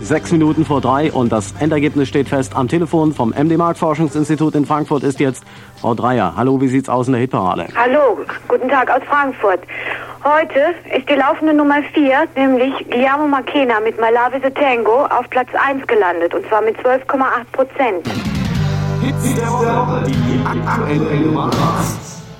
6 Minuten vor 3 und das Endergebnis steht fest. Am Telefon vom MD-Markt-Forschungsinstitut in Frankfurt ist jetzt Frau Dreyer. Hallo, wie sieht's aus in der Hitparade? Hallo, guten Tag aus Frankfurt. Heute ist die laufende Nummer 4, nämlich Guillermo Marchena mit My Love is a Tango, auf Platz 1 gelandet, und zwar mit 12,8%. Hits der Woche, die aktuelle Nummer 1.